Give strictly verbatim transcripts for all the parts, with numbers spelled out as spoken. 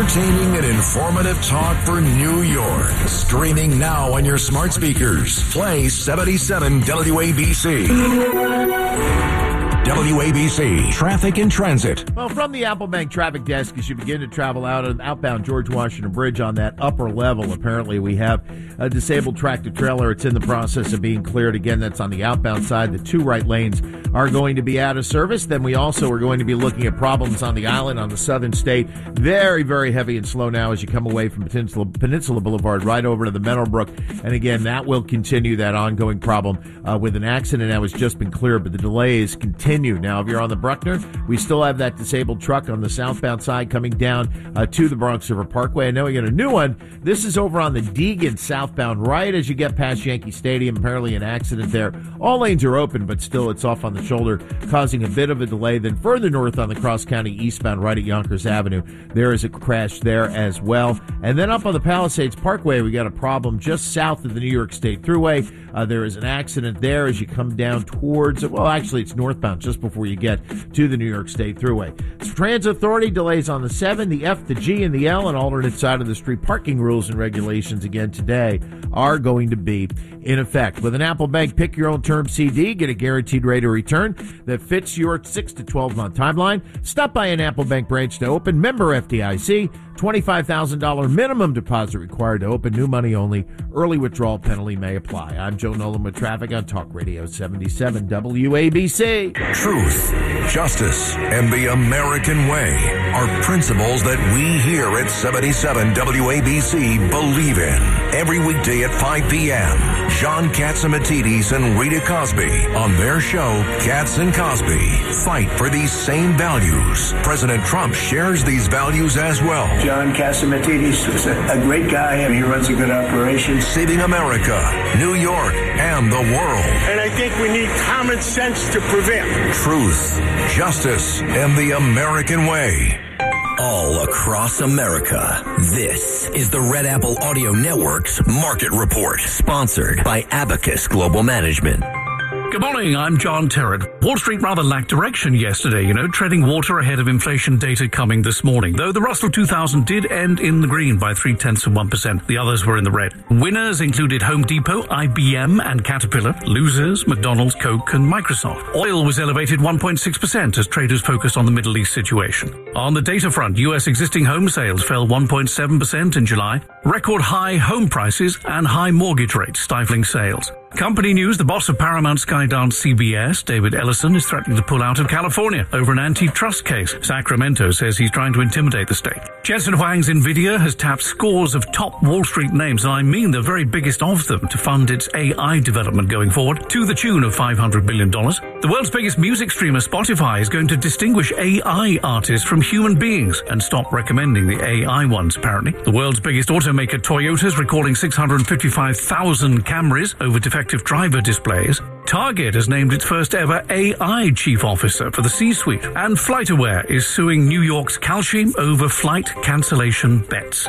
Entertaining and informative talk for New York. Streaming now on your smart speakers. Play seventy-seven W A B C. W A B C Traffic and Transit. Well, from the Apple Bank traffic desk, as you begin to travel out of outbound George Washington Bridge on that upper level, apparently we have a disabled tractor trailer. It's in the process of being cleared. Again, that's on the outbound side. The two right lanes are going to be out of service. Then we also are going to be looking at problems on the island on the southern state. Very, very heavy and slow now as you come away from Peninsula, Peninsula Boulevard right over to the Meadowbrook. And again, that will continue that ongoing problem uh, with an accident that has just been cleared, but the delays continue. Now, if you're on the Bruckner, we still have that disabled truck on the southbound side coming down uh, to the Bronx River Parkway. I know we got a new one. This is over on the Deegan southbound, right as you get past Yankee Stadium. Apparently an accident there. All lanes are open, but still it's off on the shoulder, causing a bit of a delay. Then further north on the Cross County eastbound, right at Yonkers Avenue, there is a crash there as well. And then up on the Palisades Parkway, we got a problem just south of the New York State Thruway. Uh, there is an accident there as you come down towards, well, actually it's northbound just before you get to the New York State Thruway. Transit Authority delays on the seven, the F, the G, and the L, and alternate side of the street parking rules and regulations again today are going to be in effect. With an Apple Bank Pick Your Own Term C D, get a guaranteed rate of return that fits your six to twelve month timeline. Stop by an Apple Bank branch to open. Member F D I C. twenty-five thousand dollars minimum deposit required to open. New money only. Early withdrawal penalty may apply. I'm Joe Nolan with traffic on Talk Radio seventy-seven W A B C. Truth, justice, and the American way are principles that we here at seventy-seven W A B C believe in. Every weekday at five p.m., John Catsimatidis and Rita Cosby on their show, Cats and Cosby, fight for these same values. President Trump shares these values as well. John Catsimatidis is a, a great guy, and he runs a good operation. Saving America, New York, and the world. And I think we need common sense to prevail. Truth, justice, and the American way. All across America, this is the Red Apple Audio Network's Market Report, sponsored by Abacus Global Management. Good morning, I'm John Terrett. Wall Street rather lacked direction yesterday, you know, treading water ahead of inflation data coming this morning. Though the Russell two thousand did end in the green by three-tenths of one percent. The others were in the red. Winners included Home Depot, I B M, and Caterpillar. Losers, McDonald's, Coke, and Microsoft. Oil was elevated one point six percent as traders focused on the Middle East situation. On the data front, U S existing home sales fell one point seven percent in July. Record high home prices and high mortgage rates stifling sales. Company news, the boss of Paramount Skydance C B S, David Ellison, is threatening to pull out of California over an antitrust case. Sacramento says he's trying to intimidate the state. Jensen Huang's Nvidia has tapped scores of top Wall Street names, and I mean the very biggest of them, to fund its A I development going forward to the tune of five hundred billion dollars. The world's biggest music streamer, Spotify, is going to distinguish A I artists from human beings and stop recommending the A I ones, apparently. The world's biggest automaker, Toyota, is recalling six hundred fifty-five thousand Camrys over defective driver displays. Target has named its first ever A I chief officer for the C-suite. And FlightAware is suing New York's Kalshi over flight cancellation bets.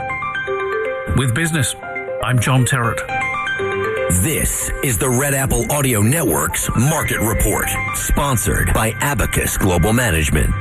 With business, I'm John Terrett. This is the Red Apple Audio Network's Market Report, sponsored by Abacus Global Management.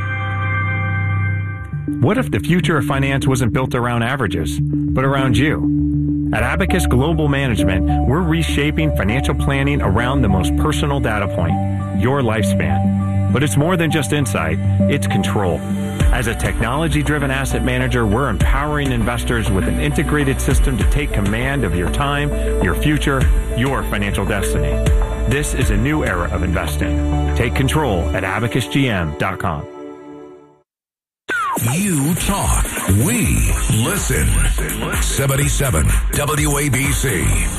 What if the future of finance wasn't built around averages, but around you? At Abacus Global Management, we're reshaping financial planning around the most personal data point, your lifespan. But it's more than just insight, it's control. As a technology-driven asset manager, we're empowering investors with an integrated system to take command of your time, your future, your financial destiny. This is a new era of investing. Take control at abacus g m dot com. You talk, we listen. seventy-seven W A B C.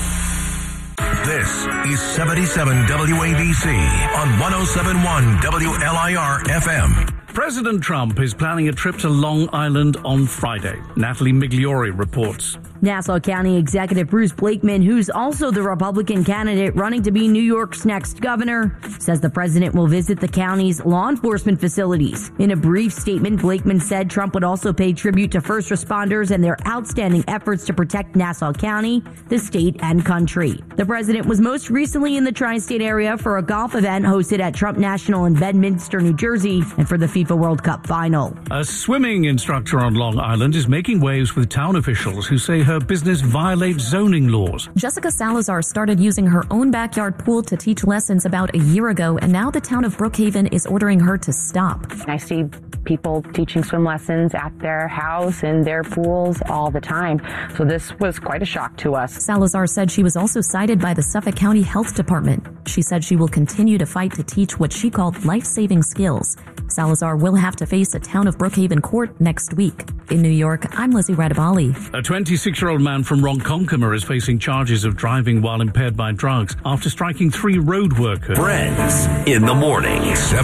This is seventy-seven W A B C on one oh seven point one W L I R F M. President Trump is planning a trip to Long Island on Friday. Natalie Migliori reports. Nassau County Executive Bruce Blakeman, who's also the Republican candidate running to be New York's next governor, says the president will visit the county's law enforcement facilities. In a brief statement, Blakeman said Trump would also pay tribute to first responders and their outstanding efforts to protect Nassau County, the state, and country. The president was most recently in the tri-state area for a golf event hosted at Trump National in Bedminster, New Jersey, and for the FIFA FIFA World Cup final. A swimming instructor on Long Island is making waves with town officials who say her business violates zoning laws. Jessica Salazar started using her own backyard pool to teach lessons about a year ago, and now the town of Brookhaven is ordering her to stop. I see people teaching swim lessons at their house and their pools all the time. So this was quite a shock to us. Salazar said she was also cited by the Suffolk County Health Department. She said she will continue to fight to teach what she called life-saving skills. Salazar will have to face a town of Brookhaven court next week. In New York, I'm Lizzie Radabali. A twenty-six-year-old man from Ronkonkoma is facing charges of driving while impaired by drugs after striking three road workers. Friends in the morning.